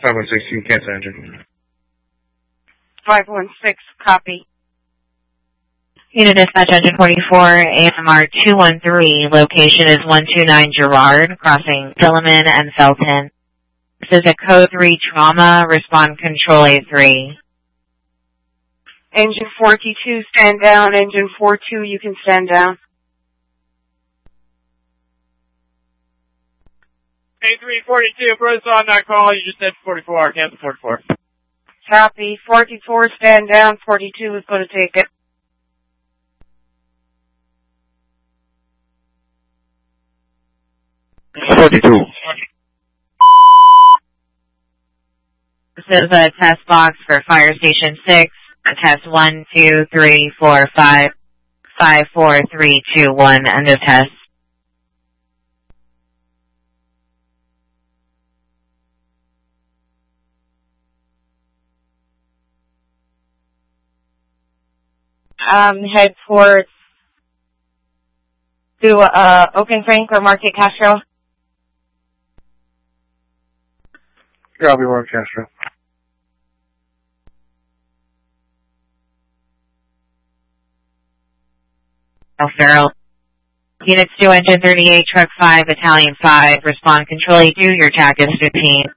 516, you can cancel engine. 516, copy. Unit Dispatch Engine 44, AMR 213, location is 129 Girard, crossing Pilliman and Felton. This is a Code 3 trauma, respond control A3. Engine 42, stand down. Engine 42, you can stand down. A342, approach on that call. You just said 44. Cancel 44. Copy. 44, stand down. 42 is going to take it. This is a test box for Fire Station 6. Test 1, 2, 3, 4, 5, 5, 4, 3, 2, 1. End of test. Head towards to Oakland Frank or Market Castro. Yeah, I'll be Mark Castro. Farrell. Units 2, Engine 38, Truck 5, Battalion 5, respond control A2, your TAC is 15.